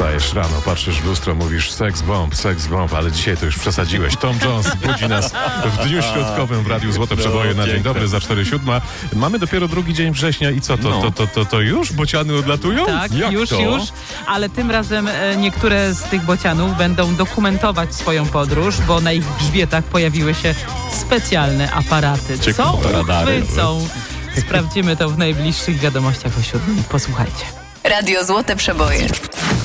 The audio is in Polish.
Wstajesz rano, patrzysz w lustro, mówisz seks bomb, ale dzisiaj to już przesadziłeś. Tom Jones budzi nas w dniu środkowym w Radiu Złote Przeboje na dzień dobry za 4:07. Mamy dopiero drugi dzień września i co, to już bociany odlatują? Tak, jak już, ale tym razem niektóre z tych bocianów będą dokumentować swoją podróż, bo na ich grzbietach pojawiły się specjalne aparaty. Co uchwycą? Sprawdzimy to w najbliższych wiadomościach o 7:00. Posłuchajcie. Radio Złote Przeboje.